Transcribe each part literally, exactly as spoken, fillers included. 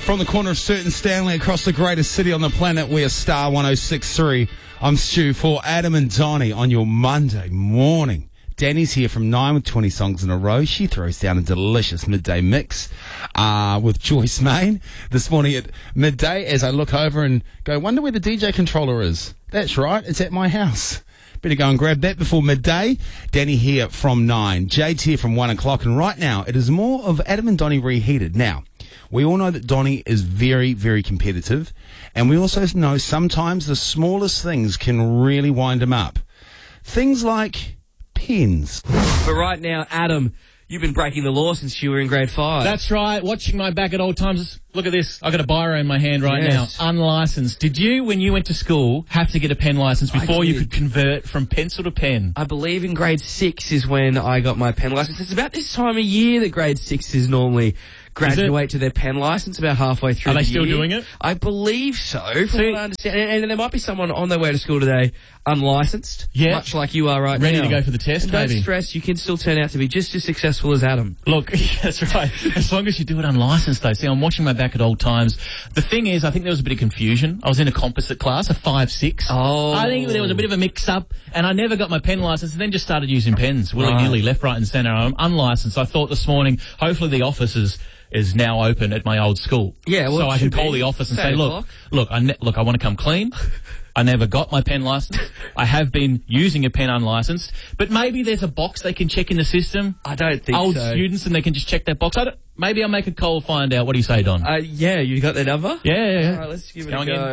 From the corner of Sturt and Stanley across the greatest city on the planet, we are Star one oh six point three. I'm Stu for Adam and Donnie on your Monday morning. Danny's here from nine with twenty songs in a row. She throws down a delicious midday mix uh, with Joyce Main this morning at midday as I look over and go, wonder where the D J controller is. That's right, it's at my house. Better go and grab that before midday. Danny here from nine. Jade's here from one o'clock. And right now, it is more of Adam and Donnie reheated. Now, we all know that Donnie is very, very competitive. And we also know sometimes the smallest things can really wind him up. Things like pens. But right now, Adam, you've been breaking the law since you were in grade five. That's right. Watching my back at all times. Look at this. I've got a biro in my hand right Yes. now. Unlicensed. Did you, when you went to school, have to get a pen license before you could convert from pencil to pen? I believe in grade six is when I got my pen license. It's about this time of year that grade sixes normally graduate to their pen license, about halfway through Are they the still year. doing it? I believe so, from See- what I understand. And, and there might be someone on their way to school today unlicensed, Yeah. much like you are right Ready now. to go for the test, And don't maybe. stress, you can still turn out to be just as successful as Adam. Look, that's right. As long as you do it unlicensed, though. See, I'm watching my back at all times. The thing is, I think there was a bit of confusion. I was in a composite class, a five six. Oh. I think there was a bit of a mix-up, and I never got my pen license, and then just started using pens willy-nilly, Right. left, right, and centre. I'm unlicensed. I thought this morning, hopefully the office is, is now open at my old school. Yeah, well, so it I can should call be. the office and Say say, eight look, o'clock. look, I ne- look, I want to come clean. I never got my pen license. I have been using a pen unlicensed, but maybe there's a box they can check in the system. I don't think Old so. students, and they can just check that box. I don't, maybe I'll make a call, find out. What do you say, Don? Uh, yeah, you got their number? yeah, yeah, yeah. All right, let's give It's it a going go.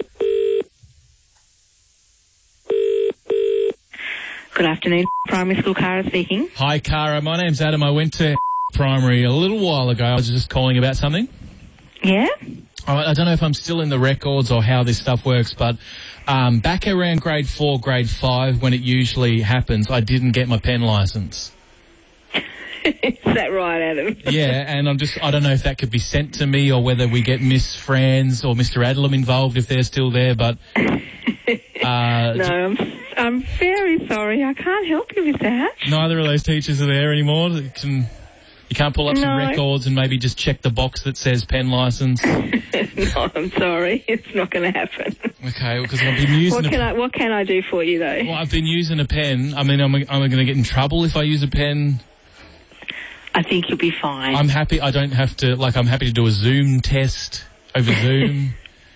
Good afternoon. Primary school, Cara speaking. Hi, Cara. My name's Adam. I went to primary a little while ago. I was just calling about something. Yeah? I I don't know if I'm still in the records or how this stuff works, but um, back around grade four, grade five, when it usually happens, I didn't get my pen license. Is that right, Adam? Yeah, and I'm just, I don't know if that could be sent to me or whether we get Miss Franz or Mister Adlam involved if they're still there, but... Uh, No, I'm, I'm very sorry. I can't help you with that. neither of those teachers are there anymore. You, can, you can't pull up some No. records and maybe just check the box that says pen license. No, I'm sorry. It's not going to happen. Okay, because I've been using What a can I What can I do for you, though? Well, I've been using a pen. I mean, am I, am I going to get in trouble if I use a pen? I think you'll be fine. I'm happy. I don't have to, like, I'm happy to do a Zoom test over Zoom.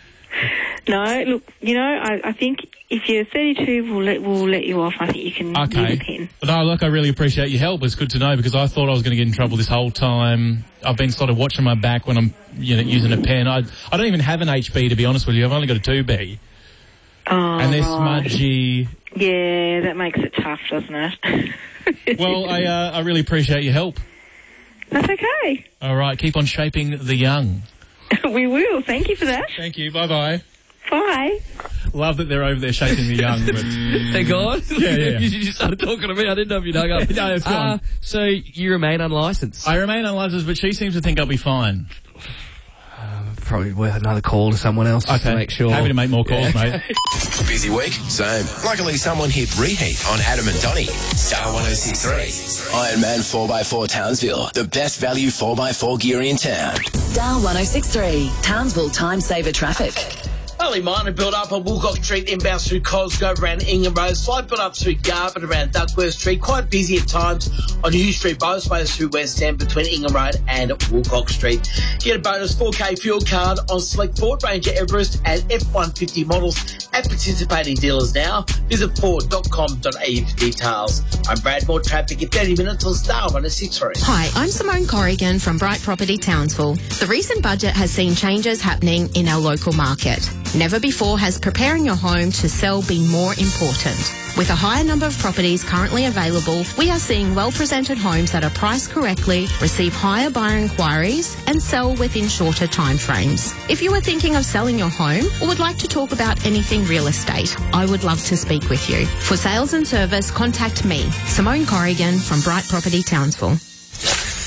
No, look, you know, I, I think if you're thirty-two, we'll let we'll let you off. I think you can Okay. use a pen. No, look, I really appreciate your help. It's good to know because I thought I was going to get in trouble this whole time. I've been sort of watching my back when I'm, you know, using a pen. I I don't even have an H B, to be honest with you. I've only got a two B. Oh, And they're right. smudgy. Yeah, that makes it tough, doesn't it? Well, I uh, I really appreciate your help. That's okay. All right, keep on shaping the young. We will. Thank you for that. Thank you. Bye-bye. Bye. Love that they're over there shaping the young. But Thank God. Yeah, yeah, yeah. you just started talking to me. I didn't know if you'd hung up. No, it's gone. Uh, so you remain unlicensed. I remain unlicensed, but she seems to think I'll be fine. Probably worth another call to someone else just to make sure. Happy to make more calls, Yeah. mate. Busy week? Same. Luckily, someone hit reheat on Adam and Donnie. Star one oh six point three. Iron Man four by four Townsville. The best value four by four gear in town. Star one oh six point three, Townsville time saver traffic. Early minor build up on Woolcock Street, inbound through Cosgrove around Ingham Road, slight build up through Garbutt around Duckworth Street, quite busy at times on Hugh Street, both ways through West End between Ingham Road and Woolcock Street. Get a bonus four K fuel card on select Ford Ranger Everest and F one fifty models at participating dealers now. Visit ford dot com dot a u for details. I'm Brad, more traffic in thirty minutes on Star one oh six point three. Hi, I'm Simone Corrigan from Bright Property Townsville. The recent budget has seen changes happening in our local market. Never before has preparing your home to sell been more important. With a higher number of properties currently available, we are seeing well-presented homes that are priced correctly, receive higher buyer inquiries, and sell within shorter timeframes. If you are thinking of selling your home or would like to talk about anything real estate, I would love to speak with you. For sales and service, contact me, Simone Corrigan from Bright Property Townsville.